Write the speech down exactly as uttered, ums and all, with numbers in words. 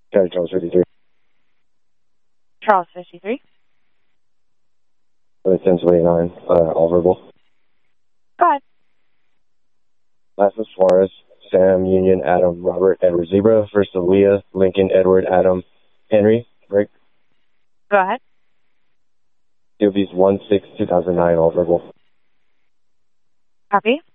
Charlie Charles fifty-three. Charles fifty-three. ten twenty-nine, uh, all verbal. Go ahead. Last was Suarez, Sam, Union, Adam, Robert, Edward, Zebra. First of Leah, Lincoln, Edward, Adam, Henry, Rick. Go ahead. D O B's one six two thousand nine, all verbal. Copy.